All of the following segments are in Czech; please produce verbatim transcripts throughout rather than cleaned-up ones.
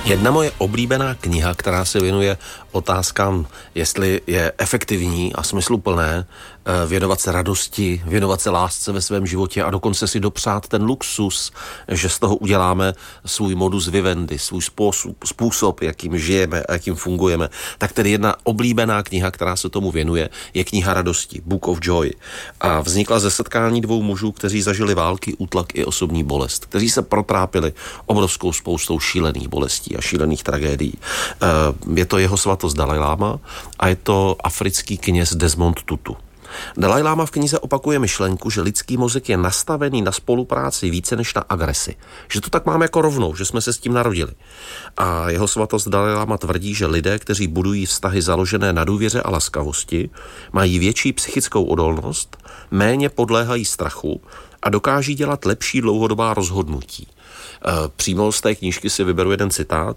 Jedna moje oblíbená kniha, která se věnuje otázkám, jestli je efektivní a smysluplné věnovat se radosti, věnovat se lásce ve svém životě a dokonce si dopřát ten luxus, že z toho uděláme svůj modus vivendi, svůj způsob, způsob, jakým žijeme a jakým fungujeme. Tak tedy jedna oblíbená kniha, která se tomu věnuje, je kniha radosti, Book of Joy. A vznikla ze setkání dvou mužů, kteří zažili války, útlak i osobní bolest, kteří se protrápili obrovskou spoustou šílených bolestí a šílených tragédií. Je to jeho svatost Dalajláma a je to africký kněz Desmond Tutu. Dalajláma v knize opakuje myšlenku, že lidský mozek je nastavený na spolupráci více než na agresi. Že to tak máme jako rovnou, že jsme se s tím narodili. A jeho svatost Dalajláma tvrdí, že lidé, kteří budují vztahy založené na důvěře a laskavosti, mají větší psychickou odolnost, méně podléhají strachu a dokáží dělat lepší dlouhodobá rozhodnutí. Přímo z té knížky si vyberu jeden citát.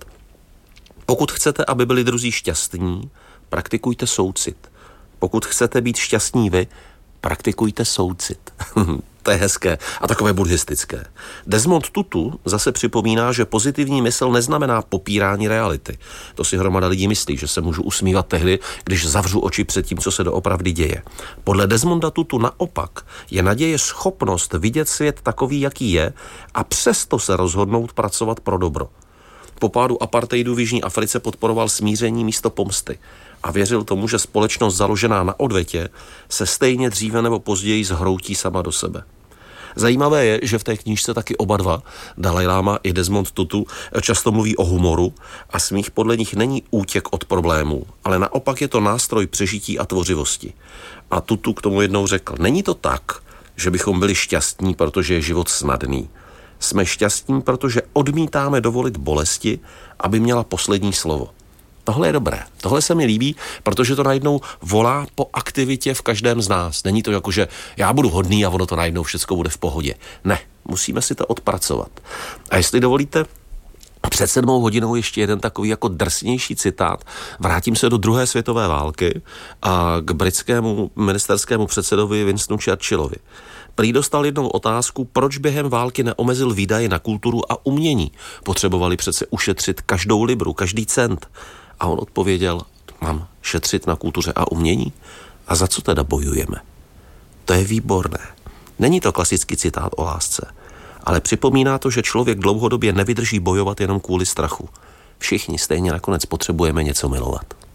Pokud chcete, aby byli druzí šťastní, praktikujte soucit. Pokud chcete být šťastní vy, praktikujte soucit. To je hezké a takové buddhistické. Desmond Tutu zase připomíná, že pozitivní mysl neznamená popírání reality. To si hromada lidí myslí, že se můžu usmívat tehdy, když zavřu oči před tím, co se doopravdy děje. Podle Desmonda Tutu naopak je naděje schopnost vidět svět takový, jaký je a přesto se rozhodnout pracovat pro dobro. Po pádu apartheidu v Jižní Africe podporoval smíření místo pomsty a věřil tomu, že společnost založená na odvetě se stejně dříve nebo později zhroutí sama do sebe. Zajímavé je, že v té knížce taky oba dva, Dalajláma i Desmond Tutu, často mluví o humoru a smích podle nich není útěk od problémů, ale naopak je to nástroj přežití a tvořivosti. A Tutu k tomu jednou řekl, není to tak, že bychom byli šťastní, protože je život snadný. Jsme šťastní, protože odmítáme dovolit bolesti, aby měla poslední slovo. Tohle je dobré. Tohle se mi líbí, protože to najednou volá po aktivitě v každém z nás. Není to jako, že já budu hodný a ono to najednou všechno bude v pohodě. Ne, musíme si to odpracovat. A jestli dovolíte, před sedmou hodinou ještě jeden takový jako drsnější citát. Vrátím se do druhé světové války a k britskému ministerskému předsedovi Winstonu Churchillovi. Prý dostal jednou otázku, proč během války neomezil výdaje na kulturu a umění. Potřebovali přece ušetřit každou libru, každý cent. A on odpověděl, mám šetřit na kultuře a umění? A za co teda bojujeme? To je výborné. Není to klasický citát o lásce, ale připomíná to, že člověk dlouhodobě nevydrží bojovat jenom kvůli strachu. Všichni stejně nakonec potřebujeme něco milovat.